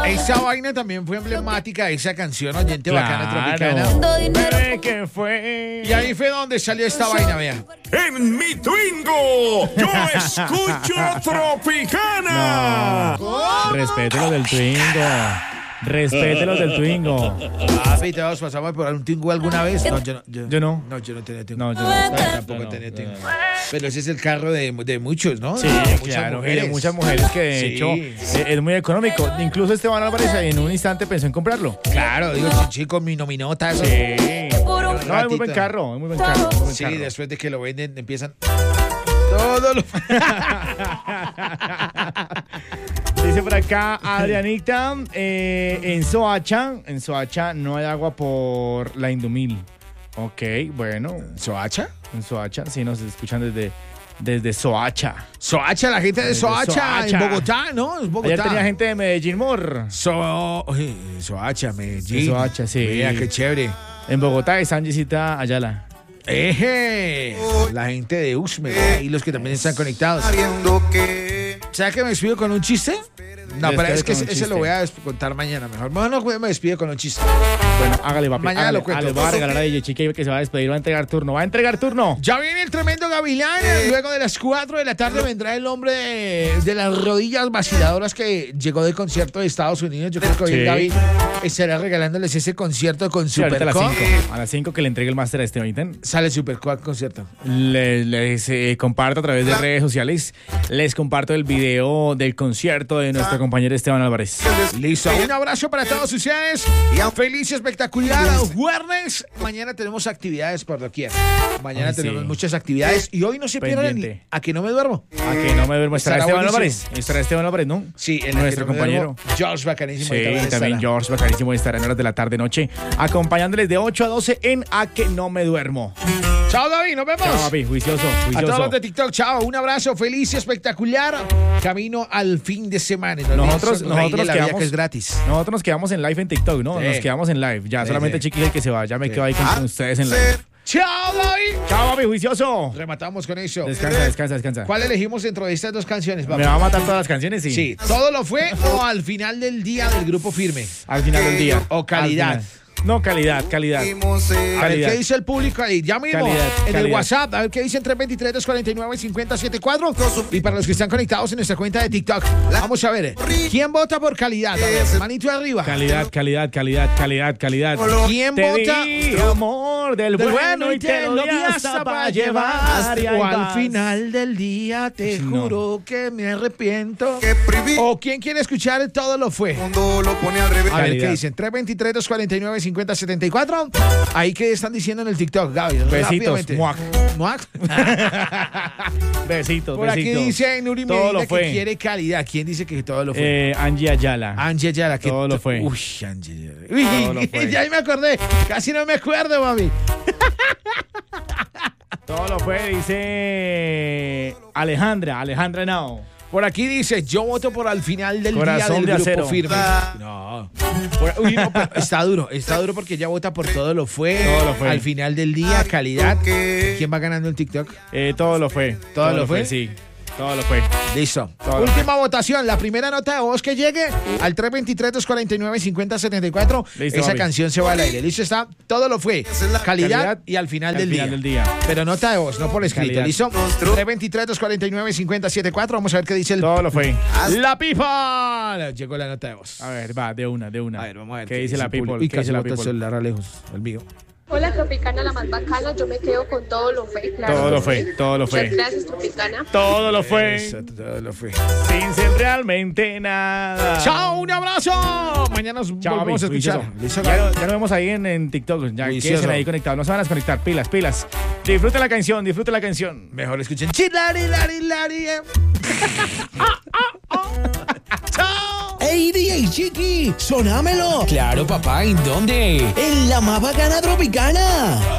Esa vaina también fue emblemática, esa canción, oyente bacana tropicana. Bebé, ¿qué fue? Y ahí fue donde salió esta vaina, vea. En mi Twingo, yo escucho Tropicana. Respete lo del Twingo. Respete los del Twingo. Papi, todos pasamos por un Twingo alguna vez. No, yo no. Yo no. No, yo no tenía Twingo. No, yo no. Tampoco tenía Twingo. Pero ese es el carro de muchos, ¿no? Sí, de claro. mujeres. Y de muchas mujeres que de hecho es muy económico. Incluso Esteban Álvarez en un instante pensó en comprarlo. Claro, digo, chico, mi nominota. Eso. Sí. No, es muy buen carro. Es muy buen carro. Muy buen Sí, carro. después de que lo venden, empiezan. Todo lo. Dice por acá Adrianita, en Soacha no hay agua por la Indumil. Ok, bueno. ¿Soacha? En Soacha, sí, nos escuchan desde Soacha. Soacha, la gente de Desde Soacha, en Soacha. Bogotá, ¿no? Es Bogotá. Ayer tenía gente de Medellín Mor. Soacha, Medellín. De Soacha, sí. Mira, qué chévere. En Bogotá es Angisita Ayala. ¡Eje! La gente de Usme y los que también están conectados. ¿Sabes que me despido con un chiste? No, pero es que ese lo voy a contar mañana mejor. Bueno, me despido con un chiste. Bueno, hágale, papi. Mañana hágale, lo cuento. Le voy a regalar a DJ Chiqui que se va a despedir, va a entregar turno. ¡Va a entregar turno! Ya viene el tremendo Gavilán. Luego de las 4 de la tarde vendrá el hombre de las rodillas vaciladoras que llegó del concierto de Estados Unidos. Yo creo que hoy Sí. Gaby estará regalándoles ese concierto con Sí, ahorita Super a las 5. A las 5 que le entregue el máster a este Oiten. Sale Super al concierto. Les comparto a través de redes sociales. Les comparto el video del concierto de nuestro compañero Esteban Álvarez. Listo. Un abrazo para todos ustedes. Feliz y espectacular jueves. Mañana tenemos actividades por doquier. Mañana Ay, tenemos sí. muchas actividades. Y hoy no se pierdan Pendiente. A que no me duermo. A que no me duermo. ¿Estará Esteban buenísimo. Álvarez? ¿Estará Esteban Álvarez, no? Sí, en Nuestro A que no me compañero. duermo, George Bacanísimo. Sí, también George Bacanísimo estará en horas de la tarde noche acompañándoles de 8 a 12 en A que no me duermo. Chao, David. Nos vemos. Chao, papi, juicioso. A todos los de TikTok, chao, un abrazo, feliz y espectacular. Camino al fin de semana. Nosotros la vida quedamos, que es gratis. Nosotros nos quedamos en live en TikTok, ¿no? Sí. Nos quedamos en live. Ya Sí, solamente sí. Chiqui es el que se va. Ya me quedo ahí con ustedes en live. Chao, David. Chao, papi, juicioso. Rematamos con eso. Descansa. ¿Cuál elegimos dentro de estas dos canciones, ¿Me papá? va a matar todas las canciones? Sí. Sí, todo lo fue o al final del día del grupo firme. Al final del día. O calidad. Al final. No, calidad. A ver Calidad. qué dice el público ahí. Ya mismo Calidad, en el calidad. WhatsApp. A ver qué dicen 323-249-5074. Y para los que están conectados en nuestra cuenta de TikTok, vamos a ver. ¿Quién vota por calidad? A ver, manito arriba. Calidad. ¿Quién Te vota? di amor del bueno y te lo di hasta para llevar. y ahí O al vas. final del día te No. juro que me arrepiento. ¿O quién quiere escuchar Todo lo fue? A ver Calidad. qué dicen. 323-249-5074. Ahí que están diciendo en el TikTok, Gaby. Besitos. rápidamente. Muac. Muac. Besitos, Por aquí besitos. dice Nuri Todo Medina lo que fue. quiere calidad. ¿Quién dice que todo lo fue? Angie Ayala. Angie Ayala. Que Todo lo fue. Uy, Angie Ayala. Uy, Todo lo fue. ya me acordé. Casi no me acuerdo, mami. Todo lo fue, dice Alejandra Now. Por aquí dice, yo voto por al final del Corazón día de del grupo acero. firme. No. Uy, no, pero está duro porque ella vota por todo lo fue. Todo lo fue. Al final del día, calidad. ¿Quién va ganando el TikTok? Todo lo fue. ¿Todo lo fue? Sí. Todo lo fue. Listo. Todo. Última votación. La primera nota de voz que llegue al 323-249-5074. Listo, Esa papi. canción se va al aire. Listo está. Todo lo fue. Calidad y al final, del, final día. del día. Pero nota de voz, no por escrito. Calidad. ¿Listo? 323-249-5074. Vamos a ver qué dice el... Todo lo fue. La people. Llegó la nota de voz. A ver, va, de una. A ver, vamos a ver. ¿Qué dice la people? Y ¿Qué casi dice la bota el people? celular a lejos, el mío. Hola Tropicana, la más bacana, yo me quedo con todo lo fue, claro. Todo lo que fue, sí. todo lo Muchas fue. gracias Tropicana. Todo lo fue. Eso, todo lo fue. Sin ser realmente nada. ¡Chao! ¡Un abrazo! Mañana nos Chao, volvemos a papi, escuchar. juicioso. ¿Listo, Ya, Gaby? ya nos vemos ahí en TikTok. Ya Juicioso. queden ahí conectados. No se van a desconectar. Pilas. Disfruten la canción. Mejor escuchen. Chilari, lari, lari. ¡Chao! ¡Ey, DJ Chiqui! ¡Sonámelo! Claro, papá, ¿en dónde? ¡En la más bacana tropicana!